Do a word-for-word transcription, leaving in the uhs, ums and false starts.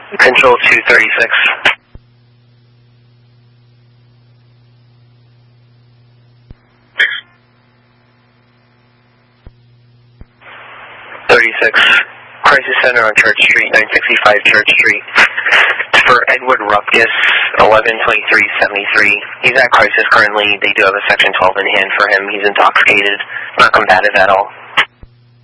Control two thirty-six. thirty-six. Crisis Center on Church Street, nine sixty-five Church Street. For Edward Rupkus, eleven twenty-three seventy-three. He's at crisis currently. They do have a Section twelve in hand for him. He's intoxicated, not combative at all.